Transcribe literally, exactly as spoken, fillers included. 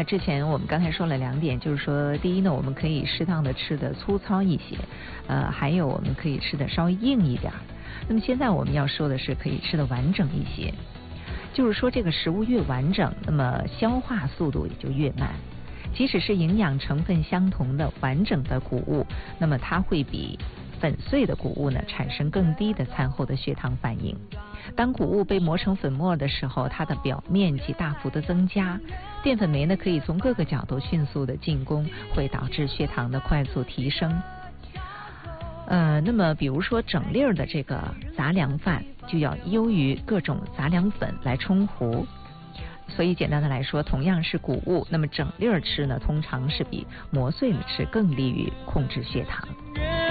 那之前我们刚才说了两点，就是说第一呢，我们可以适当的吃的粗糙一些，呃，还有我们可以吃的稍微硬一点。那么现在我们要说的是可以吃的完整一些，就是说这个食物越完整，那么消化速度也就越慢。即使是营养成分相同的完整的谷物，那么它会比粉碎的谷物呢产生更低的餐后的血糖反应。当谷物被磨成粉末的时候，它的表面积大幅的增加，淀粉酶呢可以从各个角度迅速的进攻，会导致血糖的快速提升。呃，那么比如说整粒儿的这个杂粮饭就要优于各种杂粮粉来冲糊。所以简单的来说，同样是谷物，那么整粒儿吃呢，通常是比磨碎了吃更利于控制血糖。